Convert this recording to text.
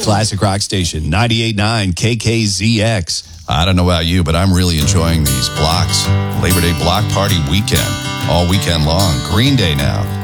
Classic rock station, 98.9 KKZX. I don't know about you, but I'm really enjoying these blocks. Labor Day block party weekend, all weekend long. Green Day now.